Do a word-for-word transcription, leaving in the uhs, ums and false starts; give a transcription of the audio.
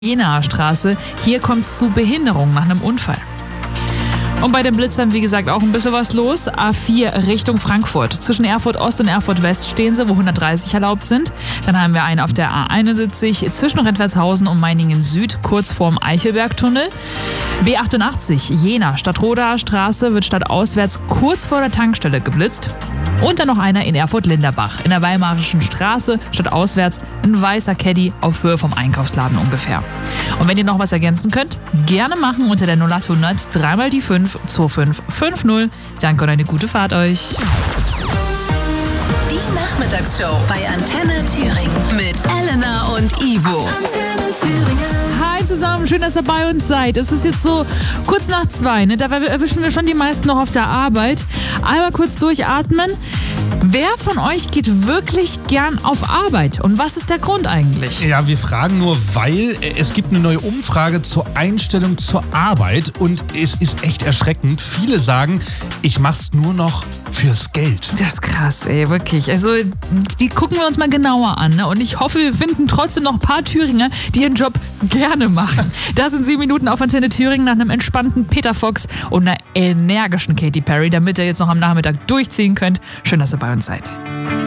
Jenaer Straße. Hier kommt es zu Behinderung nach einem Unfall. Und bei den Blitzern, wie gesagt, auch ein bisschen was los. A vier Richtung Frankfurt. Zwischen Erfurt Ost und Erfurt West stehen sie, wo hundertdreißig erlaubt sind. Dann haben wir einen auf der A einundsiebzig zwischen Rentwertshausen und Meiningen Süd, kurz vorm Eichelbergtunnel. B achtundachtzig Jena Stadtrodaer Straße wird stadtauswärts kurz vor der Tankstelle geblitzt. Und dann noch einer in Erfurt-Linderbach. In der Weimarischen Straße stadtauswärts ein weißer Caddy auf Höhe vom Einkaufsladen ungefähr. Und wenn ihr noch was ergänzen könnt, gerne machen unter der null acht hundert dreimal die fünf zwei fünf fünf null. Danke und eine gute Fahrt euch. Die Nachmittagsshow bei Antenne Thüringen mit Elena und Ivo. Antenne Thüringen. Hi zusammen, schön, dass ihr bei uns seid. Es ist jetzt so kurz nach zwei, ne? Da erwischen wir schon die meisten noch auf der Arbeit. Einmal kurz durchatmen. Wer von euch geht wirklich gern auf Arbeit? Und was ist der Grund eigentlich? Ja, wir fragen nur, weil es gibt eine neue Umfrage zur Einstellung zur Arbeit und es ist echt erschreckend. Viele sagen, ich mach's nur noch fürs Geld. Das ist krass, ey, wirklich. Also, die gucken wir uns mal genauer an, ne? Und ich hoffe, wir finden trotzdem noch ein paar Thüringer, die ihren Job gerne machen. Das sind sieben Minuten auf Antenne Thüringen nach einem entspannten Peter Fox und einer energischen Katy Perry, damit ihr jetzt noch am Nachmittag durchziehen könnt. Schön, dass ihr bei uns seid.